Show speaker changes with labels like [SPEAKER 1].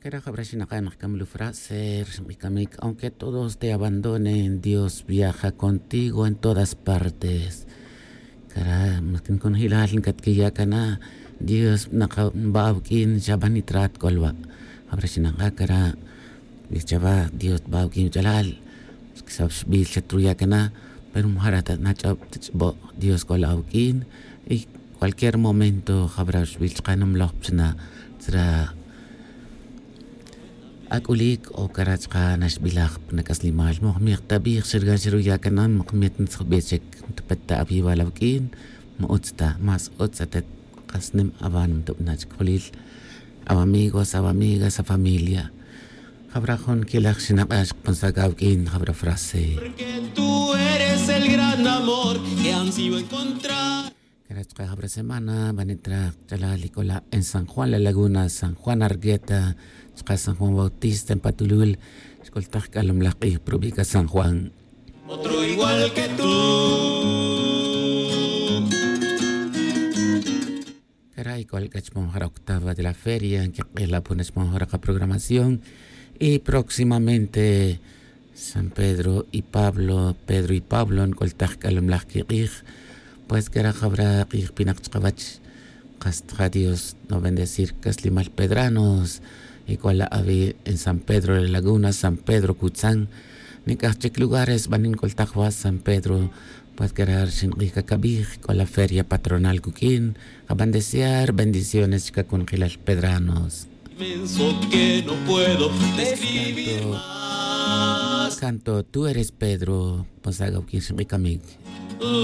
[SPEAKER 1] Carajo, aunque todos te abandonen, Dios viaja contigo en todas partes. Carajo, con hilal katkiyakana, Dios nakabaukin shabanitrat kolwa. Abrashinaka cara, bichaba Dios baukin jalal. Sabes bil chatruyakana, pero muharata nachab Dios kolaukin y cualquier momento habras bil kanum lopsna tra akulik o karachka nash bilak nakaslimal mo miqtabih sirga siruya kanan maqmitin sbechek tapetta abi walawkin muutsta mas utsatet qasnim abanum tubnach kolil aw amigos aw amigas a familia habrajón kilak sinaqash ponsagawkin habra frase
[SPEAKER 2] porque tú eres el gran amor que han sido encontrar.
[SPEAKER 1] Karachka habra semana vanitra chalalikola en San Juan La Laguna, San Juan Argueta, San Juan Bautista en Patulul, escoltar Calumlaqui, Provica San Juan.
[SPEAKER 2] Otro igual que tú.
[SPEAKER 1] Caray, colcachmonjara octava de la feria, en que la pones monjara programación. Y próximamente San Pedro y Pablo en coltar Calumlaqui, pues que era jabra pinachkavach, castradios, no bendecir caslimal pedranos. Y cual había en San Pedro de la Laguna, San Pedro Cutzán, ni cachek lugares van en coltajwa San Pedro, pues querer sin rica cabij con la feria patronal Cuquín, a bendeciar bendiciones que con gilas pedranos.
[SPEAKER 2] Inmenso que no puedo describir más.
[SPEAKER 1] Canto, tú eres Pedro, pues haga Cuquín sin rica mig.